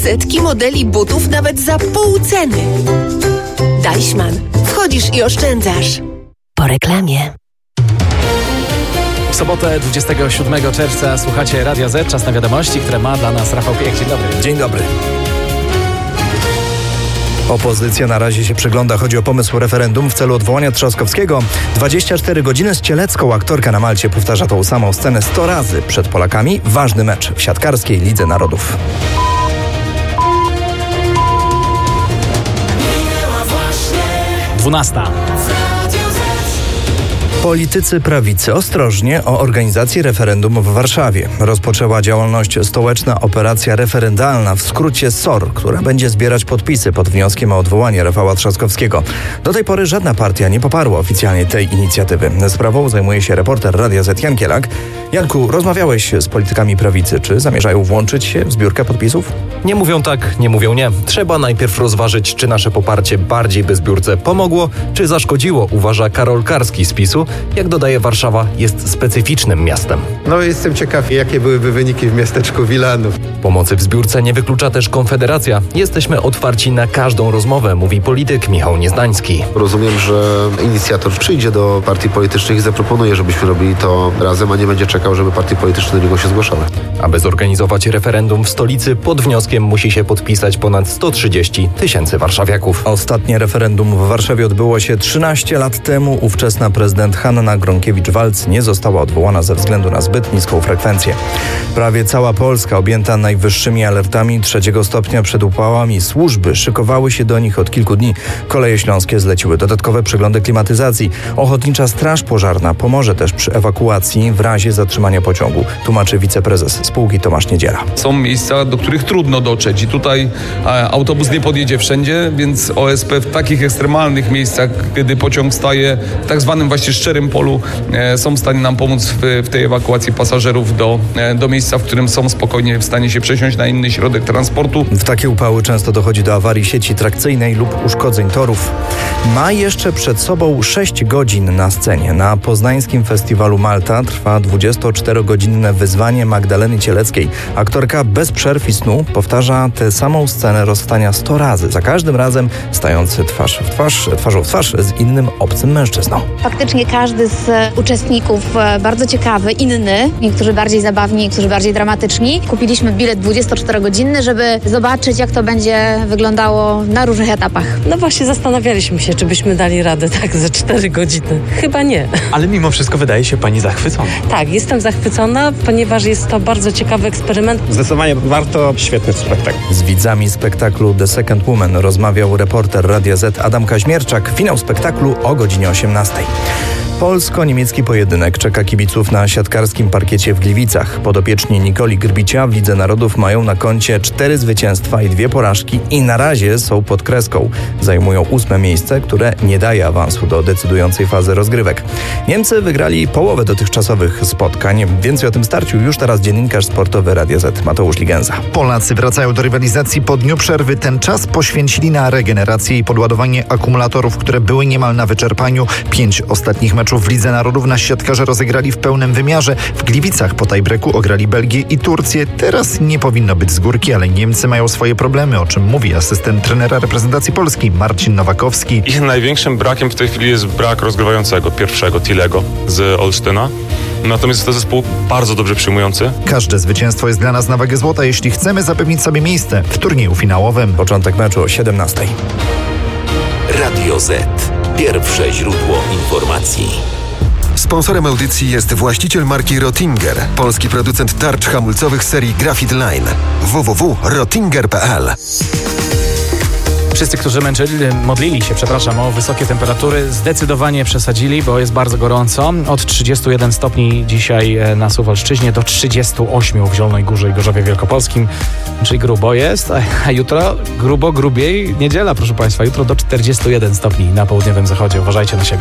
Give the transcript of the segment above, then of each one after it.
Setki modeli butów nawet za pół ceny. Deichmann. Wchodzisz i oszczędzasz. Po reklamie. W sobotę 27 czerwca słuchacie Radia Z. Czas na wiadomości, które ma dla nas Rafał Piech. Dzień dobry. Dzień dobry. Opozycja na razie się przygląda. Chodzi o pomysł referendum w celu odwołania Trzaskowskiego. 24 godziny z Cielecką. Aktorka na Malcie powtarza tą samą scenę 100 razy przed Polakami. Ważny mecz w siatkarskiej Lidze Narodów. Dwunasta. Politycy prawicy ostrożnie o organizację referendum w Warszawie. Rozpoczęła działalność stołeczna operacja referendalna, w skrócie SOR, która będzie zbierać podpisy pod wnioskiem o odwołanie Rafała Trzaskowskiego. Do tej pory żadna partia nie poparła oficjalnie tej inicjatywy. Sprawą zajmuje się reporter Radia Z Jan Kielak. Janku, rozmawiałeś z politykami prawicy. Czy zamierzają włączyć się w zbiórkę podpisów? Nie mówią tak, nie mówią nie. Trzeba najpierw rozważyć, czy nasze poparcie bardziej by zbiórce pomogło, czy zaszkodziło, uważa Karol Karski z PiS-u. Jak dodaje, Warszawa jest specyficznym miastem. Jestem ciekaw, jakie byłyby wyniki w miasteczku Wilanów. Pomocy w zbiórce nie wyklucza też Konfederacja. Jesteśmy otwarci na każdą rozmowę, mówi polityk Michał Niezdański. Rozumiem, że inicjator przyjdzie do partii politycznych i zaproponuje, żebyśmy robili to razem, a nie będzie czekał, żeby partie polityczne do niego się zgłaszały. Aby zorganizować referendum w stolicy, pod wnioskiem musi się podpisać ponad 130 000 warszawiaków. Ostatnie referendum w Warszawie odbyło się 13 lat temu. Ówczesna prezydent Hanna Gronkiewicz-Waltz nie została odwołana ze względu na zbyt niską frekwencję. Prawie cała Polska objęta najwyższymi alertami 3 stopnia przed upałami. Służby szykowały się do nich od kilku dni. Koleje śląskie zleciły dodatkowe przeglądy klimatyzacji. Ochotnicza Straż Pożarna pomoże też przy ewakuacji w razie zatrzymania pociągu, tłumaczy wiceprezes spółki Tomasz Niedziela. Są miejsca, do których trudno dotrzeć i tutaj autobus nie podjedzie wszędzie, więc OSP w takich ekstremalnych miejscach, kiedy pociąg staje w tak zwanym właśnie szczerym polu, są w stanie nam pomóc w tej ewakuacji pasażerów do miejsca, w którym są spokojnie w stanie się przesiąść na inny środek transportu. W takie upały często dochodzi do awarii sieci trakcyjnej lub uszkodzeń torów. Ma jeszcze przed sobą 6 godzin na scenie. Na poznańskim festiwalu Malta trwa 24-godzinne wyzwanie Magdaleny Cieleckiej. Aktorka bez przerw i snu powtarza tę samą scenę rozstania 100 razy. Za każdym razem stając twarzą w twarz z innym obcym mężczyzną. Faktycznie każdy z uczestników bardzo ciekawy, inny, niektórzy bardziej zabawni, niektórzy bardziej dramatyczni. Kupiliśmy bilet 24-godzinny, żeby zobaczyć, jak to będzie wyglądało na różnych etapach. Właśnie zastanawialiśmy się, czy byśmy dali radę tak ze 4 godziny. Chyba nie. Ale mimo wszystko wydaje się pani zachwycona. Tak, jestem zachwycona, ponieważ jest to bardzo ciekawy eksperyment. Zdecydowanie warto, świetny spektakl. Z widzami spektaklu The Second Woman rozmawiał reporter Radia Z Adam Kaźmierczak. Finał spektaklu o godzinie 18. Polsko-niemiecki pojedynek czeka kibiców na siatkarskim parkiecie w Gliwicach. Podopieczni Nikoli Grbicia w Lidze Narodów mają na koncie 4 zwycięstwa i 2 porażki i na razie są pod kreską. Zajmują 8. miejsce, które nie daje awansu do decydującej fazy rozgrywek. Niemcy wygrali połowę dotychczasowych spotkań. Więcej o tym starciu już teraz dziennikarz sportowy Radia Z Mateusz Ligenza. Polacy wracają do rywalizacji po dniu przerwy. Ten czas poświęcili na regenerację i podładowanie akumulatorów, które były niemal na wyczerpaniu. 5 ostatnich meczów w Lidze Narodów nasi siatkarze rozegrali w pełnym wymiarze. W Gliwicach po tiebreaku ograli Belgię i Turcję. Teraz nie powinno być z górki, ale Niemcy mają swoje problemy, o czym mówi asystent trenera reprezentacji Polski Marcin Nowakowski. Ich największym brakiem w tej chwili jest brak rozgrywającego, pierwszego Tilego z Olsztyna. Natomiast jest to zespół bardzo dobrze przyjmujący. Każde zwycięstwo jest dla nas na wagę złota, jeśli chcemy zapewnić sobie miejsce w turnieju finałowym. Początek meczu o 17. Radio Z. Pierwsze źródło informacji. Sponsorem audycji jest właściciel marki Rottinger, polski producent tarcz hamulcowych serii Graphite Line. www.rottinger.pl. Wszyscy, którzy modlili się o wysokie temperatury, zdecydowanie przesadzili, bo jest bardzo gorąco. Od 31 stopni dzisiaj na Suwalszczyźnie do 38 w Zielonej Górze i Gorzowie Wielkopolskim, czyli grubo jest. A jutro grubiej, niedziela, proszę Państwa, jutro do 41 stopni na południowym zachodzie. Uważajcie na siebie.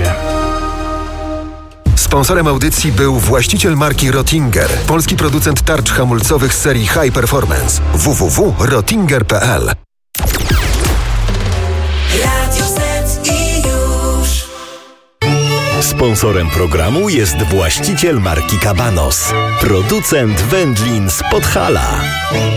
Sponsorem audycji był właściciel marki Rottinger, polski producent tarcz hamulcowych serii High Performance. www.rottinger.pl. Sponsorem programu jest właściciel marki Cabanos, producent wędlin z Podhala.